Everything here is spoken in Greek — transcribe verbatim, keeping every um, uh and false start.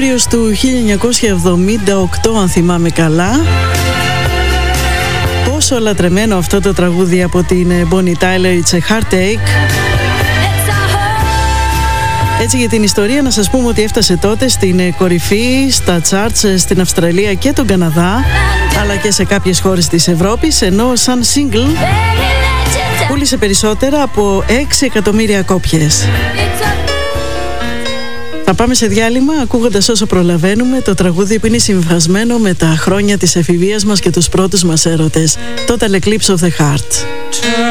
Οκτώβριος του χίλια εννιακόσια εβδομήντα οκτώ, αν θυμάμαι καλά. Πόσο λατρεμένο αυτό το τραγούδι από την Bonnie Tyler, It's a Heartache. Έτσι, για την ιστορία να σας πούμε ότι έφτασε τότε στην κορυφή στα charts στην Αυστραλία και τον Καναδά, αλλά και σε κάποιες χώρες της Ευρώπης, ενώ σαν single πούλησε περισσότερα από έξι εκατομμύρια κόπιες. Θα πάμε σε διάλειμμα ακούγοντας όσο προλαβαίνουμε το τραγούδι που είναι συμβασμένο με τα χρόνια της εφηβείας μας και τους πρώτους μας έρωτες, Total Eclipse of the Heart.